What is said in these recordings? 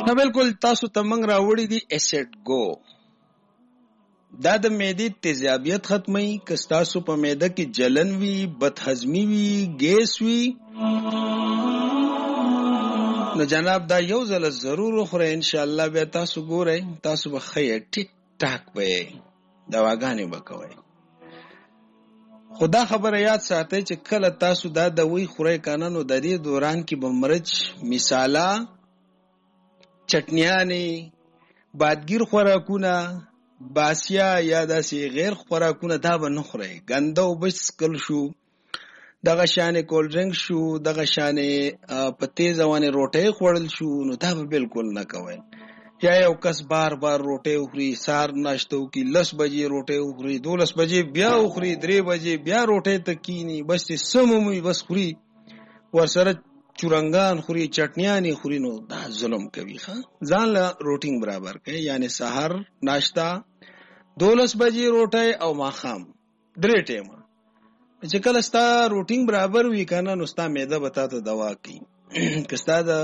نه بالکل تاسو ته موږ راوړی دي اسید گو. دا د معدې تیزابیت ختمي. که تاسو په معده کې جلن وي، بدهضمي وي، ګیس وي، نو جناب دا یو ځل ضرور وخورئ. ان شاء الله بیا تاسو ګورئ، تاسو به ښه ټیک ټاک به دواګانې به کوئ. خدا خبره یاد ساتئ چې کله تاسو دا دوی خورئ کنه، نو د دې دوران کې به مرچ، مثاله، چټنیانې، بادګیر خوراکونه، باسیا یا داسې غیر خوراکونه دا به نه خورئ. ګنده اوبه څښل شو، دغه شانې کولډ ډرنک شو، دغه شانې په تیزه باندې روټۍ خوړل شو، نو دا به بالکل نه کوئ. یا یو کس بار بار روټۍ وخوري، سهار ناشته وکړي، 10 بجې روټۍ وخوري، 12 بجې بیا وخوري، 3 بجې بیا روټۍ ته کینی، بس یې سمومي بس خوري، ورسره چورنګان خوري، چټنیانې خوري، نو دا ظلم کوي. ځان له روټینګ برابر کوي، یعنی سهار ناشته 12 بجې روټۍ او ماښام 3 ټیمه. چې کله ستا روټینګ برابر وي کنه، نو ستا معده به تا ته دوا کوي. که ستا د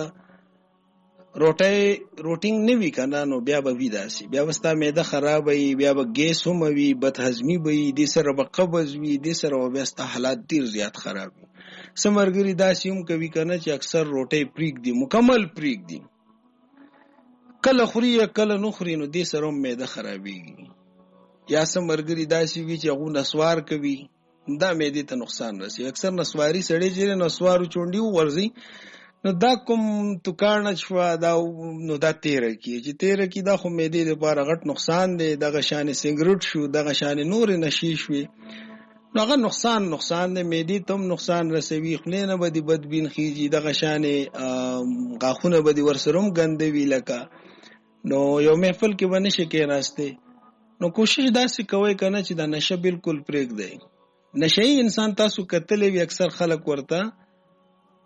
روټینګ نه وي کنه، نو بیا به وي داسې، بیا به ستا معده خراب وي، بیا به ګیس هم وي، بدهضمي به وي، دې سره به قبض وي، دې سره به بیا ستا حالات ډېر زیات خراب وي. څه ملګري داسې هم کوي کنه چې اکثر روټۍ پرېږدي، مکمل پرېږدي، کله خوري یا کله نه خوري، نو دې سره هم معده خرابېږي. یا څه ملګري داسې وي چې هغوی نسوار کوي، دا معدې ته نقصان رسي. اکثر نسواري سړی چې نسوارو چونډي وورځي، نو دا کوم توکاڼه شوه دا، نو دا تیره کیږي. چې تیره کی دا خو معدې لپاره غټ نقصان دی. دغه شانې سګرټ شو، دغه شانې نورې نشې شوې، نو هغه نقصان دی، معدې ته هم نقصان رسوي، خولې نه به دې بدبین خیږي، دغه شانې غاښونه به دې ورسره هم ګنده وي. لکه نو یو محفل کې به نشي کېناستی. نو کوشش داسې کوئ کنه چې دا نشه بالکل پرېږدئ. نشه‌ای انسان تاسو کتلی وي، اکثر خلک ورته